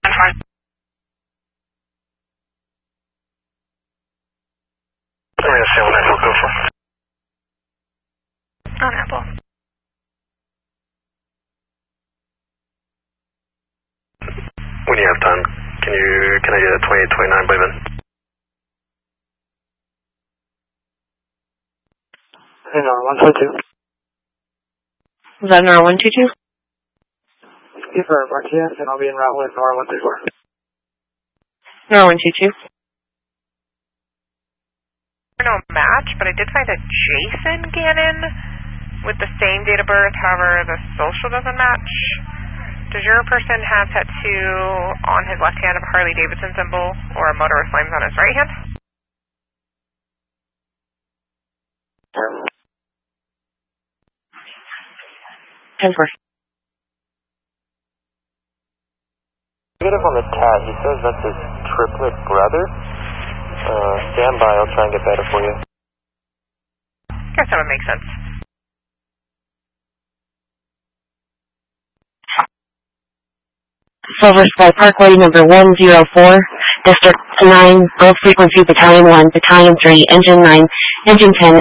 On Apple. When you have time, can I get a 2829 by then? NR122. Is that NR122? Yes, sir, Martinez, and I'll be en route with NR134. NR122. No match, but I did find a Jason Gannon with the same date of birth, however the social doesn't match. Does your person have tattoo on his left hand of a Harley Davidson symbol or a motor with flames on his right hand? Get him on the tat. He says that's his triplet brother. Stand by. I'll try and get better for you. Guess that would make sense. Silver Sky Parkway, number 104, District 9, Growth Frequency, Battalion 1, Battalion 3, Engine 9, Engine 10.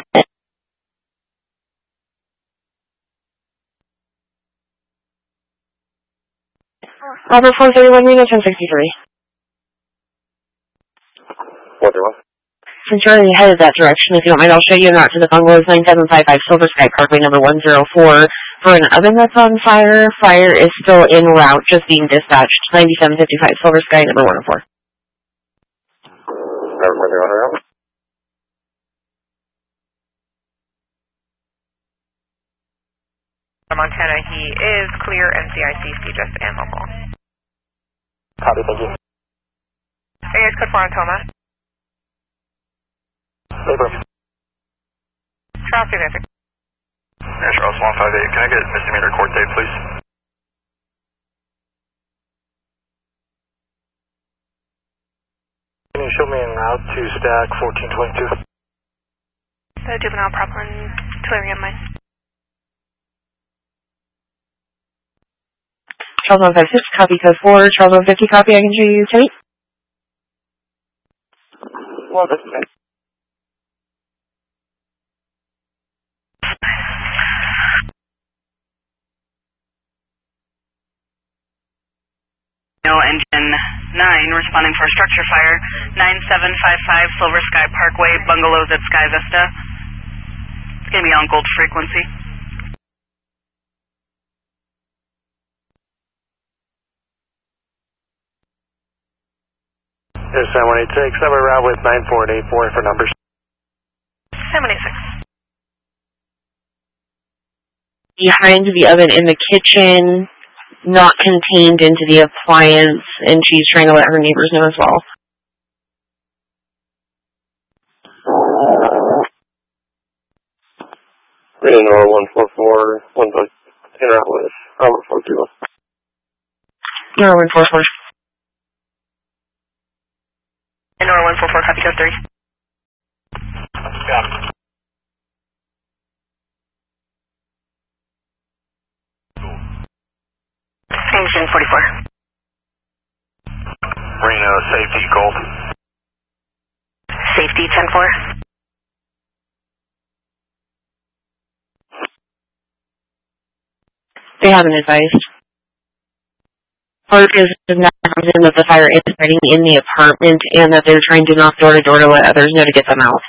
Robert 431, Reno 1063. What do you want? Since you're already headed that direction, if you don't mind, I'll show you en route to the bungalows 9755 Silver Sky Parkway, number 104, for an oven that's on fire. Fire is still en route, just being dispatched. 9755 Silver Sky, number 104. Montana, he is clear NCIC, CJIS, and local. Copy, thank you. AS code 4 on Toma. Labor. Traffic, Nancy. Air Charles 158, can I get misdemeanor court date, please? Can you show me en route to stack 1422? The juvenile problem, Twittering mine. Charles 156, copy code 4. Charles 150, copy, I can show you tape. Well, this is Engine 9 responding for a structure fire, 9755 Silver Sky Parkway, bungalows at Sky Vista. It's going to be on gold frequency. There's 7186, I'm en route with 9484 for numbers. 786. Behind the oven in the kitchen, not contained into the appliance, and she's trying to let her neighbors know as well. Reno 144, in route with Robert 421. No, 144. NOR 144, copy code 3. Got it. Engine 44. Reno, safety, gold. Safety 10-4. They haven't advised. Part is that the fire is spreading in the apartment and that they're trying to knock door to door to let others know to get them out.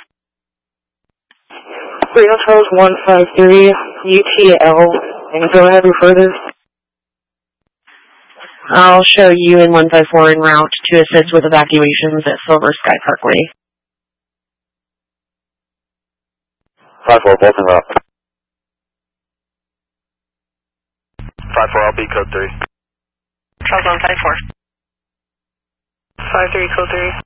Reno Charles 153, UTL, and go ahead and further. I'll show you in 154 en route to assist with evacuations at Silver Sky Parkway. 54, both en route. 54, LB code 3. Charles 154. 53, code 3.